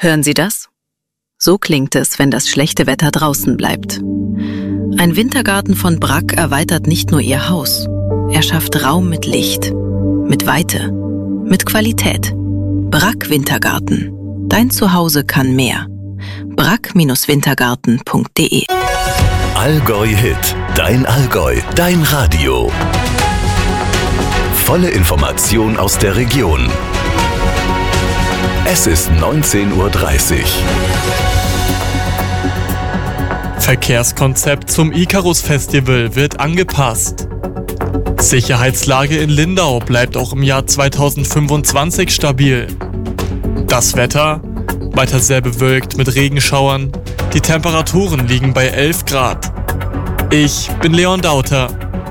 Hören Sie das? So klingt es, wenn das schlechte Wetter draußen bleibt. Ein Wintergarten von Bragg erweitert nicht nur Ihr Haus. Er schafft Raum mit Licht, mit Weite, mit Qualität. Bragg Wintergarten. Dein Zuhause kann mehr. bragg-wintergarten.de. Allgäu Hit. Dein Allgäu. Dein Radio. Volle Information aus der Region. Es ist 19:30 Uhr. Verkehrskonzept zum Icarus-Festival wird angepasst. Sicherheitslage in Lindau bleibt auch im Jahr 2025 stabil. Das Wetter? Weiter sehr bewölkt mit Regenschauern. Die Temperaturen liegen bei 11 Grad. Ich bin Leon Dauter.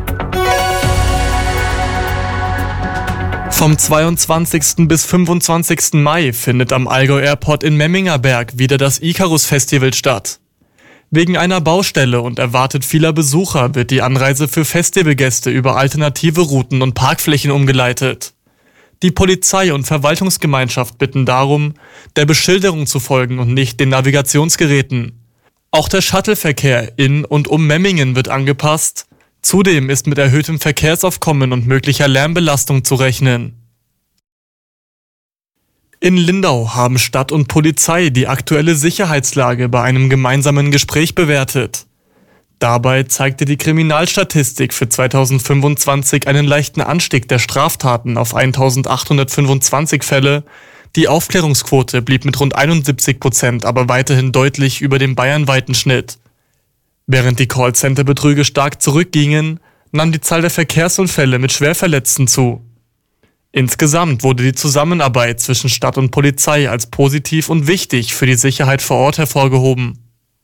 Vom 22. bis 25. Mai findet am Allgäu Airport in Memmingerberg wieder das Icarus-Festival statt. Wegen einer Baustelle und erwartet vieler Besucher wird die Anreise für Festivalgäste über alternative Routen und Parkflächen umgeleitet. Die Polizei und Verwaltungsgemeinschaft bitten darum, der Beschilderung zu folgen und nicht den Navigationsgeräten. Auch der Shuttleverkehr in und um Memmingen wird angepasst. Zudem ist mit erhöhtem Verkehrsaufkommen und möglicher Lärmbelastung zu rechnen. In Lindau haben Stadt und Polizei die aktuelle Sicherheitslage bei einem gemeinsamen Gespräch bewertet. Dabei zeigte die Kriminalstatistik für 2025 einen leichten Anstieg der Straftaten auf 1825 Fälle. Die Aufklärungsquote blieb mit rund 71% aber weiterhin deutlich über dem bayernweiten Schnitt. Während die Callcenter-Betrüge stark zurückgingen, nahm die Zahl der Verkehrsunfälle mit Schwerverletzten zu. Insgesamt wurde die Zusammenarbeit zwischen Stadt und Polizei als positiv und wichtig für die Sicherheit vor Ort hervorgehoben.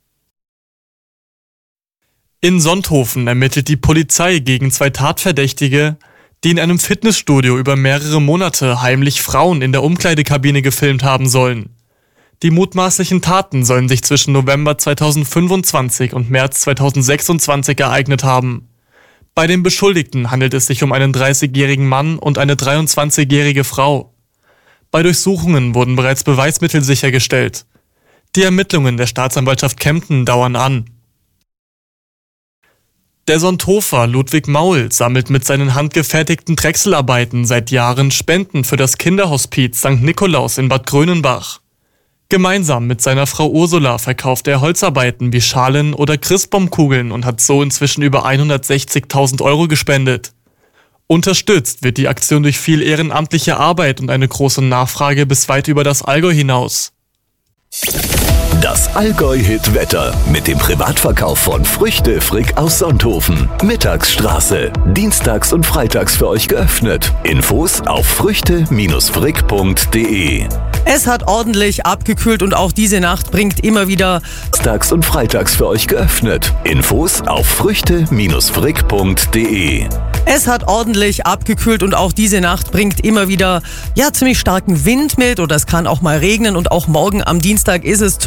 In Sonthofen ermittelt die Polizei gegen 2 Tatverdächtige, die in einem Fitnessstudio über mehrere Monate heimlich Frauen in der Umkleidekabine gefilmt haben sollen. Die mutmaßlichen Taten sollen sich zwischen November 2025 und März 2026 ereignet haben. Bei den Beschuldigten handelt es sich um einen 30-jährigen Mann und eine 23-jährige Frau. Bei Durchsuchungen wurden bereits Beweismittel sichergestellt. Die Ermittlungen der Staatsanwaltschaft Kempten dauern an. Der Sonthofer Ludwig Maul sammelt mit seinen handgefertigten Drechselarbeiten seit Jahren Spenden für das Kinderhospiz St. Nikolaus in Bad Grönenbach. Gemeinsam mit seiner Frau Ursula verkauft er Holzarbeiten wie Schalen oder Christbaumkugeln und hat so inzwischen über 160.000 € gespendet. Unterstützt wird die Aktion durch viel ehrenamtliche Arbeit und eine große Nachfrage bis weit über das Allgäu hinaus. Das Allgäu-Hit-Wetter mit dem Privatverkauf von Früchte Frick aus Sonthofen. Mittagsstraße. Dienstags und freitags für euch geöffnet. Infos auf früchte-frick.de. Es hat ordentlich abgekühlt und auch diese Nacht bringt immer wieder Dienstags und freitags für euch geöffnet. Infos auf früchte-frick.de. Es hat ordentlich abgekühlt und auch diese Nacht bringt immer wieder ziemlich starken Wind mit oder es kann auch mal regnen und auch morgen am Dienstag ist es